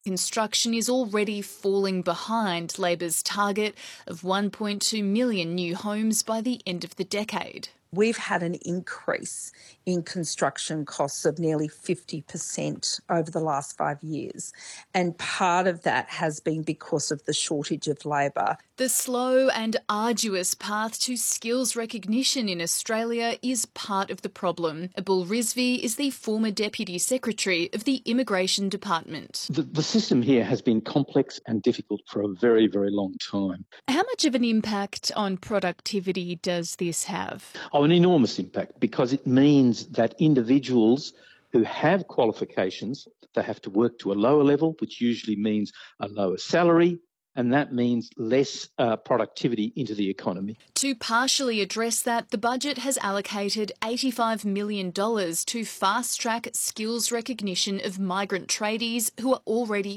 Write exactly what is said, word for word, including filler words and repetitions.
Construction is already falling behind Labor's target of one point two million new homes by the end of the decade. We've had an increase in construction costs of nearly fifty percent over the last five years. And part of that has been because of the shortage of labour. The slow and arduous path to skills recognition in Australia is part of the problem. Abul Rizvi is the former Deputy Secretary of the Immigration Department. The, the system here has been complex and difficult for a very, very long time. How much of an impact on productivity does this have? Oh, an enormous impact, because it means that individuals who have qualifications, they have to work to a lower level, which usually means a lower salary, and that means less uh, productivity into the economy. To partially address that, the budget has allocated eighty-five million dollars to fast-track skills recognition of migrant tradies who are already